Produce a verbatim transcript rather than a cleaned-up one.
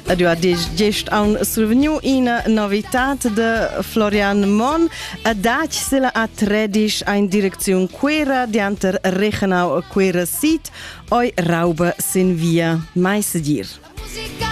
Ed ha gest un survegnu ina novitat de Florian Mon, a dac se la a tredisch in direzione Quera dianter Rechenau Quera Sit, oi Rauba sin via mai sedir.